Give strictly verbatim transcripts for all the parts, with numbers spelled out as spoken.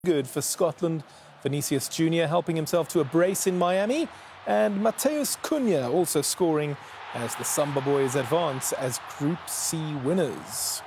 Good for Scotland. Vinicius Junior helping himself to a brace in Miami, and Matheus Cunha also scoring as the Samba Boys advance as Group C winners.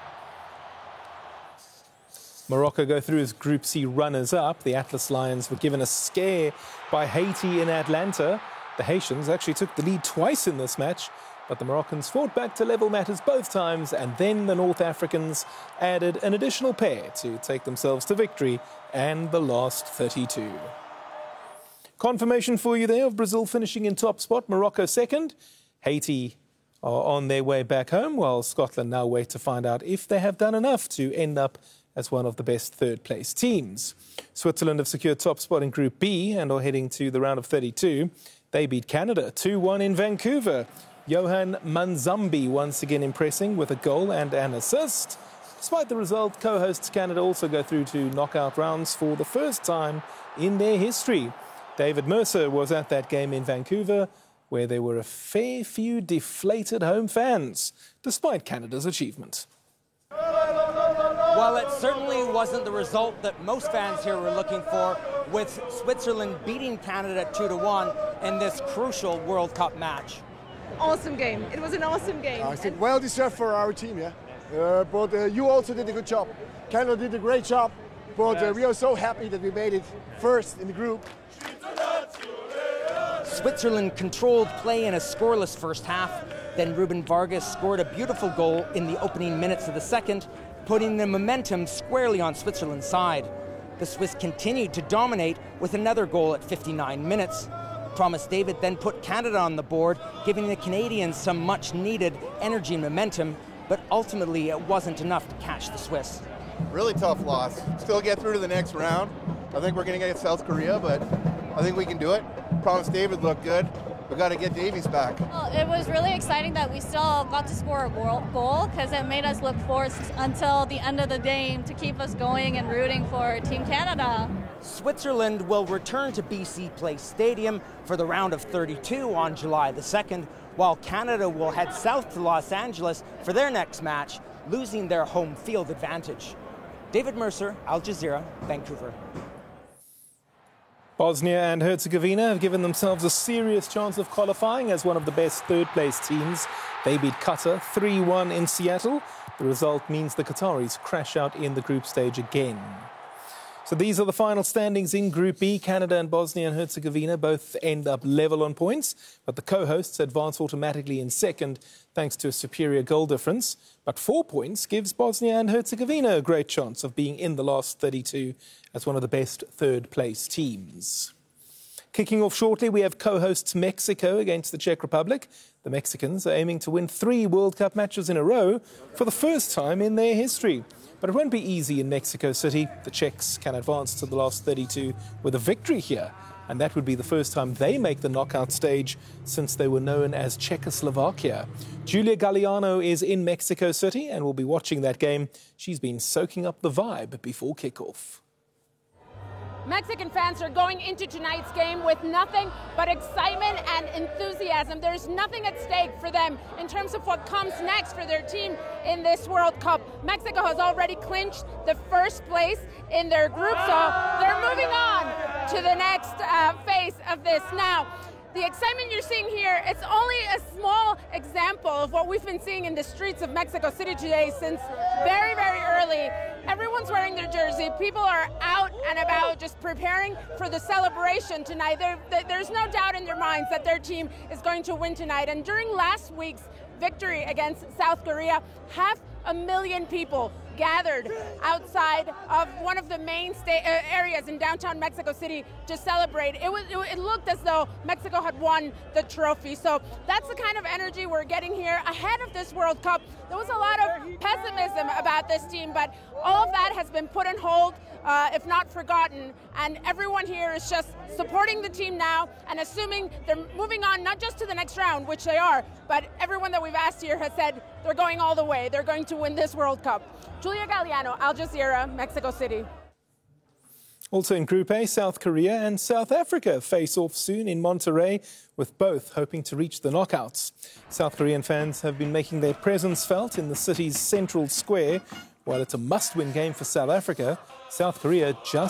Morocco go through as Group C runners-up. The Atlas Lions were given a scare by Haiti in Atlanta. The Haitians actually took the lead twice in this match, but the Moroccans fought back to level matters both times, and then the North Africans added an additional pair to take themselves to victory and the last thirty-two. Confirmation for you there of Brazil finishing in top spot, Morocco second. Haiti are on their way back home, while Scotland now wait to find out if they have done enough to end up as one of the best third-place teams. Switzerland have secured top spot in Group B and are heading to the round of thirty-two. They beat Canada two one in Vancouver. Johan Manzambi once again impressing with a goal and an assist. Despite the result, co-hosts Canada also go through to knockout rounds for the first time in their history. David Mercer was at that game in Vancouver, where there were a fair few deflated home fans, despite Canada's achievement. Well, it certainly wasn't the result that most fans here were looking for, with Switzerland beating Canada two to one in this crucial World Cup match. Awesome game. It was an awesome game. I think well deserved for our team, yeah. Uh, but uh, you also did a good job. Canada did a great job, but uh, we are so happy that we made it first in the group. Switzerland controlled play in a scoreless first half. Then Ruben Vargas scored a beautiful goal in the opening minutes of the second, putting the momentum squarely on Switzerland's side. The Swiss continued to dominate with another goal at fifty-nine minutes. Thomas David then put Canada on the board, giving the Canadians some much-needed energy and momentum, but ultimately it wasn't enough to catch the Swiss. Really tough loss. Still get through to the next round. I think we're going to get South Korea, but I think we can do it. Thomas David looked good. We got to get Davies back. Well, it was really exciting that we still got to score a goal because it made us look forward until the end of the game to keep us going and rooting for Team Canada. Switzerland will return to B C Place Stadium for the round of thirty-two on July the second, while Canada will head south to Los Angeles for their next match, losing their home field advantage. David Mercer, Al Jazeera, Vancouver. Bosnia and Herzegovina have given themselves a serious chance of qualifying as one of the best third-place teams. They beat Qatar three one in Seattle. The result means the Qataris crash out in the group stage again. So these are the final standings in Group B. Canada and Bosnia and Herzegovina both end up level on points, but the co-hosts advance automatically in second thanks to a superior goal difference. But four points gives Bosnia and Herzegovina a great chance of being in the last thirty-two as one of the best third-place teams. Kicking off shortly, we have co-hosts Mexico against the Czech Republic. The Mexicans are aiming to win three World Cup matches in a row for the first time in their history. But it won't be easy in Mexico City. The Czechs can advance to the last thirty-two with a victory here. And that would be the first time they make the knockout stage since they were known as Czechoslovakia. Julia Galliano is in Mexico City and will be watching that game. She's been soaking up the vibe before kickoff. Mexican fans are going into tonight's game with nothing but excitement and enthusiasm. There's nothing at stake for them in terms of what comes next for their team in this World Cup. Mexico has already clinched the first place in their group, so they're moving on to the next uh, phase of this. Now, the excitement you're seeing here, it's only a small example of what we've been seeing in the streets of Mexico City today since very, very early. Everyone's wearing their jersey. People are out and about just preparing for the celebration tonight. There, there's no doubt in their minds that their team is going to win tonight. And during last week's victory against South Korea, half a million people gathered outside of one of the main sta- uh, areas in downtown Mexico City to celebrate. It was. It, it looked as though Mexico had won the trophy. So that's the kind of energy we're getting here ahead of this World Cup. There was a lot of pessimism about this team, but all of that has been put on hold, uh, if not forgotten. And everyone here is just supporting the team now and assuming they're moving on not just to the next round, which they are, but everyone that we've asked here has said they're going all the way. They're going to win this World Cup. Julia Galliano, Al Jazeera, Mexico City. Also in Group A, South Korea and South Africa face off soon in Monterrey, with both hoping to reach the knockouts. South Korean fans have been making their presence felt in the city's central square, While it's a must-win game for South Africa, South Korea just